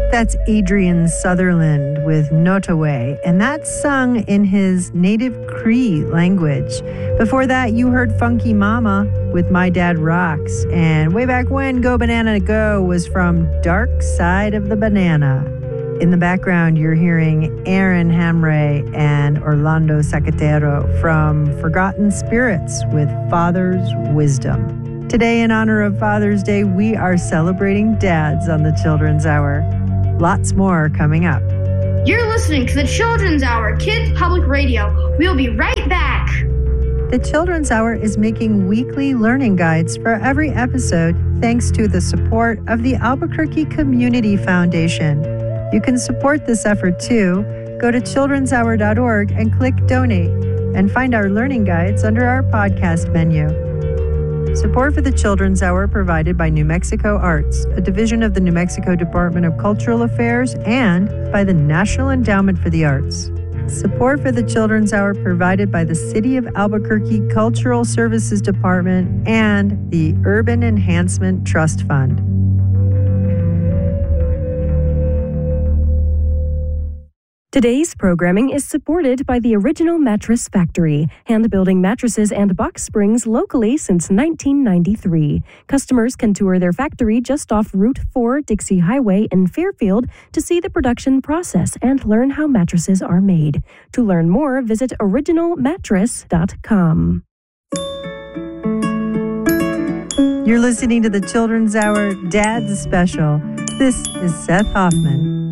That's Adrian Sutherland with Nottoway, and that's sung in his native Cree language. Before that, you heard Funky Mama with My Dad Rocks, and way back when, Go Banana Go was from Dark Side of the Banana. In the background, you're hearing Aaron Hamray and Orlando Sacatero from Forgotten Spirits with Father's Wisdom. Today, in honor of Father's Day, we are celebrating dads on the Children's Hour. Lots more coming up. You're listening to the Children's Hour, Kids Public Radio. We'll be right back. The Children's Hour is making weekly learning guides for every episode thanks to the support of the Albuquerque Community Foundation. You can support this effort too. Go to childrenshour.org and click Donate and find our learning guides under our podcast menu. Support for the Children's Hour provided by New Mexico Arts, a division of the New Mexico Department of Cultural Affairs, and by the National Endowment for the Arts. Support for the Children's Hour provided by the City of Albuquerque Cultural Services Department and the Urban Enhancement Trust Fund. Today's programming is supported by the Original Mattress Factory, hand-building mattresses and box springs locally since 1993. Customers can tour their factory just off Route 4 Dixie Highway in Fairfield to see the production process and learn how mattresses are made. To learn more, visit originalmattress.com. You're listening to the Children's Hour Dad's Special. This is Seth Hoffman.